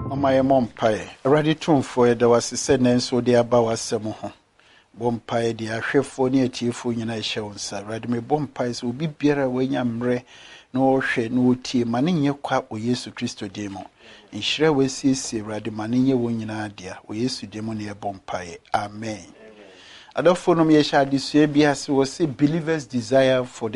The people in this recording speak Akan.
Mama ye mompae. Ready to for there was a sentence so dear Bawasemo. Bompae, the Ashefo near Tifu Yuna Shawns. Ready me bompais will be better when yamre no she no tea manin ye quap or Yesu Christo demo. In Shre we see Ready Manin Wunina dear, or Yesu demo near bompae. Amen. I don't follow me, I shall this year be as was a believer's desire for the